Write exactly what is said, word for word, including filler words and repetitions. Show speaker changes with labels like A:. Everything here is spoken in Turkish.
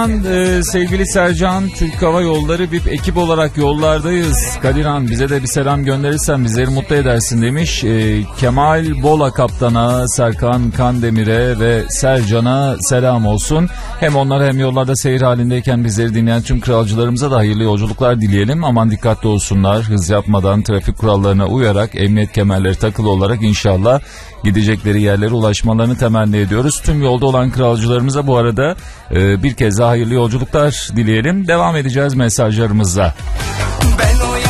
A: Ee, sevgili Sercan, Türk Hava Yolları V I P ekip olarak yollardayız. Kadirhan, bize de bir selam gönderirsen bizleri mutlu edersin demiş. Ee, Kemal Bola kaptana, Serkan Kandemir'e ve Sercan'a selam olsun. Hem onlar hem yollarda seyir halindeyken bizleri dinleyen tüm kralcılarımıza da hayırlı yolculuklar dileyelim. Aman dikkatli olsunlar, hız yapmadan, trafik kurallarına uyarak, emniyet kemerleri takılı olarak inşallah gidecekleri yerlere ulaşmalarını temenni ediyoruz. Tüm yolda olan kralcılarımıza bu arada e, bir kez daha hayırlı yolculuklar dileyelim. Devam edeceğiz mesajlarımızla. Ben